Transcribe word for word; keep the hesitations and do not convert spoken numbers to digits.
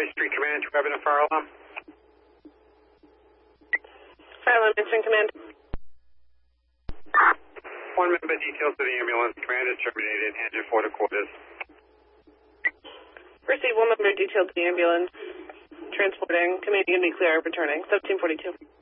Main Street Command, you having a fire alarm? Fire alarm, Main Street Command. One member detailed to the ambulance. Command is terminated. Hand your for the quarters. Receive one member detailed to the ambulance. Transporting. Command, you can be clear. Returning. seventeen forty-two.